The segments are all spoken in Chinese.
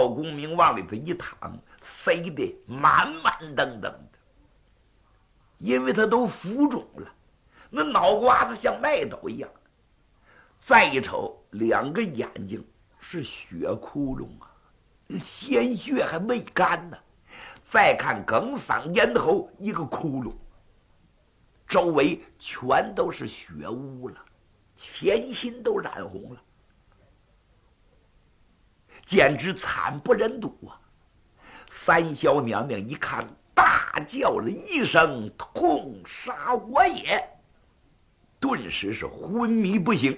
赵公明往里头一躺，塞得满满登登的，因为他都浮肿了，那脑瓜子像麦斗一样。再一瞅，两个眼睛是血窟窿啊，鲜血还未干呢。再看哽嗓咽喉一个窟窿，周围全都是血污了，全身都染红了，简直惨不忍睹啊！三小娘娘一看，大叫了一声：“痛杀我也！”顿时是昏迷不醒。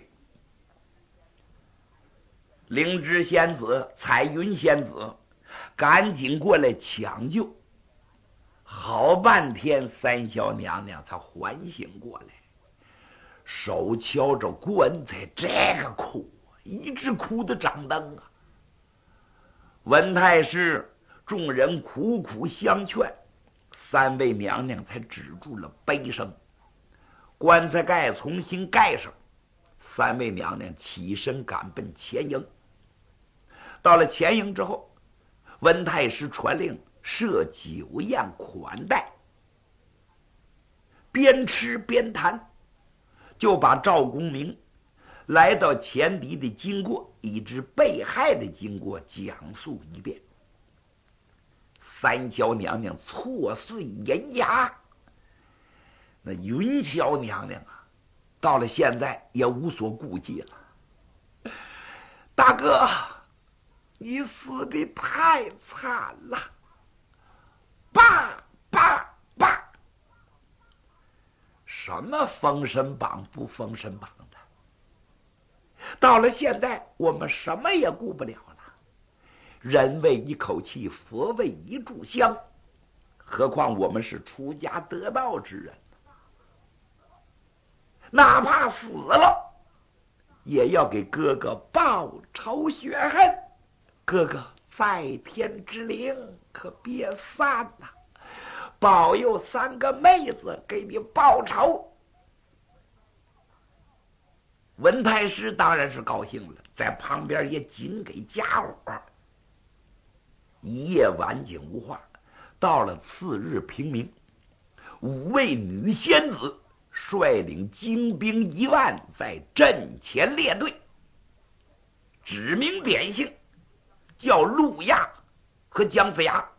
灵芝仙子、彩云仙子赶紧过来抢救，好半天三小娘娘才缓醒过来，手敲着棺材，这个哭，一直哭得张灯啊！文太师众人苦苦相劝，三位娘娘才止住了悲声。棺材盖重新盖上，三位娘娘起身赶奔前营。到了前营之后，文太师传令设酒宴款待，边吃边谈，就把赵公明来到前敌的经过以及被害的经过讲述一遍。三小娘娘错碎银牙，那云霄娘娘啊，到了现在也无所顾忌了。大哥，你死的太惨了！爸爸爸！什么封神榜不封神榜的？到了现在，我们什么也顾不了了。人为一口气，佛为一炷香，何况我们是出家得道之人，哪怕死了，也要给哥哥报仇雪恨。哥哥在天之灵，可别散呐！保佑三个妹子给你报仇。文太师当然是高兴了，在旁边也紧给家伙。一夜晚景无话，到了次日平明，5位女仙子率领精兵1万在阵前列队，指名点姓，叫陆亚和姜子牙。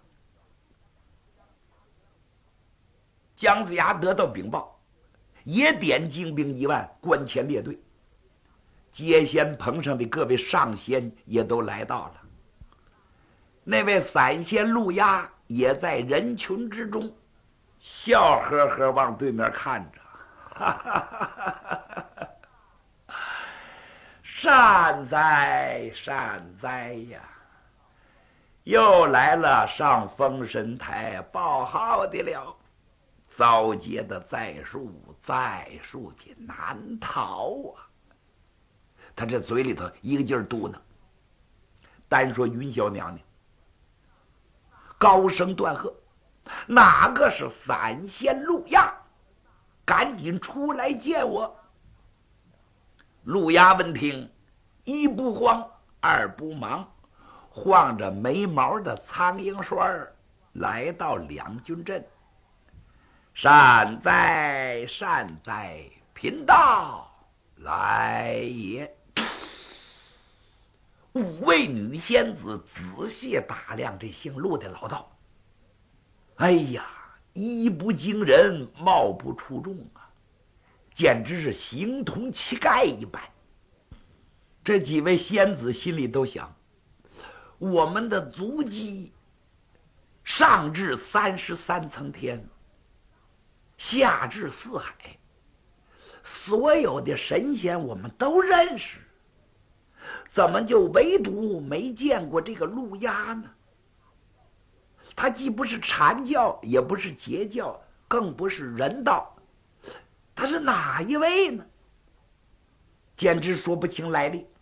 姜子牙得到禀报，也点精兵1万关前列队。接仙棚上的各位上仙也都来到了。那位散仙陆亚也在人群之中，笑呵呵往对面看着，哈哈哈哈，善哉善哉呀！又来了上封神台报号的了，遭劫的在数的难逃啊！他这嘴里头一个劲儿嘟囔。单说云霄娘娘高声断喝：“哪个是散仙陆亚？赶紧出来见我！”陆亚闻听，一不慌二不忙，晃着没毛的苍蝇栓来到两军阵。善哉善哉，贫道来也。5位女仙子仔细打量这姓陆的老道，哎呀，衣不惊人，貌不出众啊，简直是形同乞丐一般。这几位仙子心里都想，我们的足迹上至33层天，下至4海，所有的神仙我们都认识，怎么就唯独没见过这个陆亚呢？他既不是禅教，也不是截教，更不是人道，他是哪一位呢？简直说不清来历。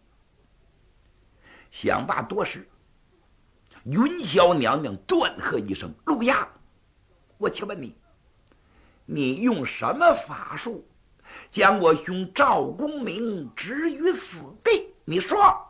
想罢多时，云霄娘娘断喝一声：“陆亚，我请问你，你用什么法术将我兄赵公明置于死地？你说。”